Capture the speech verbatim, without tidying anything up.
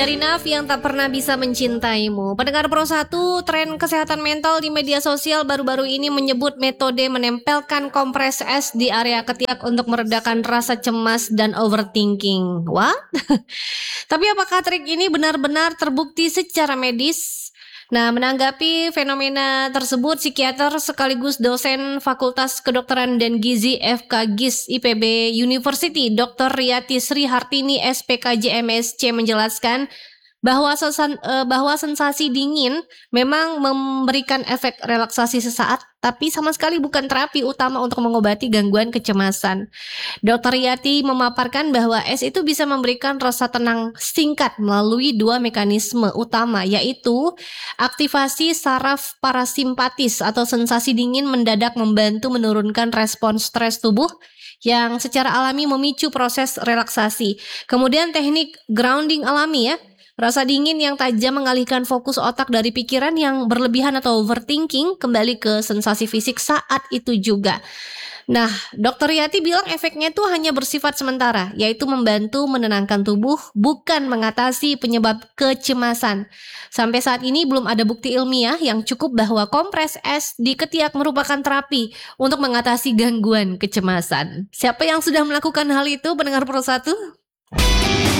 dari Nafi yang tak pernah bisa mencintaimu. Pendengar Pro satu, tren kesehatan mental di media sosial baru-baru ini menyebut metode menempelkan kompres es di area ketiak untuk meredakan rasa cemas dan overthinking. Wah? Tapi apakah trik ini benar-benar terbukti secara medis? Nah, menanggapi fenomena tersebut, psikiater sekaligus dosen Fakultas Kedokteran dan Gizi F K G I S I P B University, doktor Riyati Sri Hartini S P K J M S C menjelaskan bahwa sesan, eh, bahwa sensasi dingin memang memberikan efek relaksasi sesaat, tapi sama sekali bukan terapi utama untuk mengobati gangguan kecemasan. dokter Riyati memaparkan bahwa es itu bisa memberikan rasa tenang singkat melalui dua mekanisme utama, yaitu aktivasi saraf parasimpatis atau sensasi dingin mendadak membantu menurunkan respon stres tubuh yang secara alami memicu proses relaksasi. Kemudian teknik grounding alami ya. Rasa dingin yang tajam mengalihkan fokus otak dari pikiran yang berlebihan atau overthinking kembali ke sensasi fisik saat itu juga. Nah, dokter Yati bilang efeknya itu hanya bersifat sementara, yaitu membantu menenangkan tubuh, bukan mengatasi penyebab kecemasan. Sampai saat ini belum ada bukti ilmiah yang cukup bahwa kompres es di ketiak merupakan terapi untuk mengatasi gangguan kecemasan. Siapa yang sudah melakukan hal itu, pendengar Pro satu?